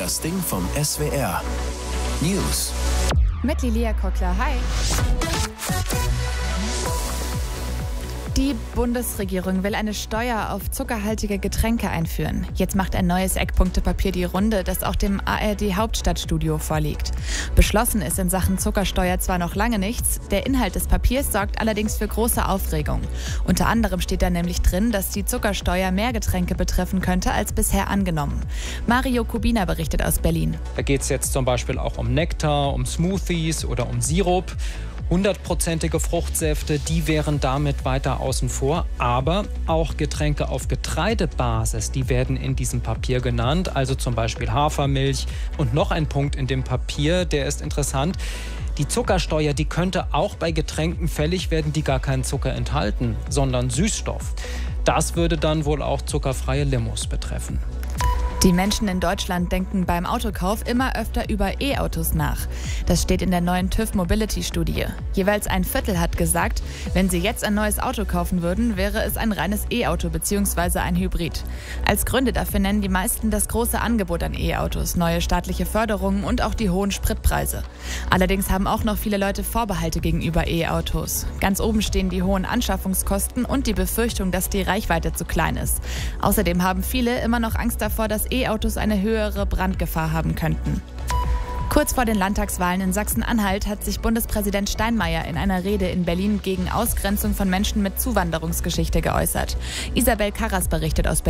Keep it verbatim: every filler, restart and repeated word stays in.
Das Ding vom S W R. News. Mit Lilia Kockler. Hi. Die Bundesregierung will eine Steuer auf zuckerhaltige Getränke einführen. Jetzt macht ein neues Eckpunktepapier die Runde, das auch dem A R D-Hauptstadtstudio vorliegt. Beschlossen ist in Sachen Zuckersteuer zwar noch lange nichts, der Inhalt des Papiers sorgt allerdings für große Aufregung. Unter anderem steht da nämlich drin, dass die Zuckersteuer mehr Getränke betreffen könnte als bisher angenommen. Mario Kubina berichtet aus Berlin. Da geht es jetzt zum Beispiel auch um Nektar, um Smoothies oder um Sirup. hundertprozentige Fruchtsäfte, die wären damit weiter außen vor. Aber auch Getränke auf Getreidebasis, die werden in diesem Papier genannt. Also zum Beispiel Hafermilch. Und noch ein Punkt in dem Papier, der ist interessant. Die Zuckersteuer, die könnte auch bei Getränken fällig werden, die gar keinen Zucker enthalten, sondern Süßstoff. Das würde dann wohl auch zuckerfreie Limos betreffen. Die Menschen in Deutschland denken beim Autokauf immer öfter über E-Autos nach. Das steht in der neuen TÜV Mobility-Studie. Jeweils ein Viertel hat gesagt, wenn sie jetzt ein neues Auto kaufen würden, wäre es ein reines E-Auto bzw. ein Hybrid. Als Gründe dafür nennen die meisten das große Angebot an E-Autos, neue staatliche Förderungen und auch die hohen Spritpreise. Allerdings haben auch noch viele Leute Vorbehalte gegenüber E-Autos. Ganz oben stehen die hohen Anschaffungskosten und die Befürchtung, dass die Reichweite zu klein ist. Außerdem haben viele immer noch Angst davor, dass E-Autos eine höhere Brandgefahr haben könnten. Kurz vor den Landtagswahlen in Sachsen-Anhalt hat sich Bundespräsident Steinmeier in einer Rede in Berlin gegen Ausgrenzung von Menschen mit Zuwanderungsgeschichte geäußert. Isabel Karras berichtet aus Berlin.